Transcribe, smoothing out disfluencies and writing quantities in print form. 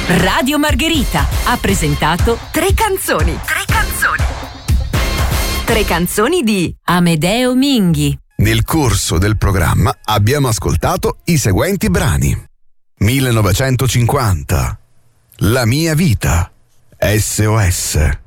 Radio Margherita ha presentato Tre canzoni. Tre canzoni di Amedeo Minghi. Nel corso del programma abbiamo ascoltato i seguenti brani: 1950, La mia vita, SOS,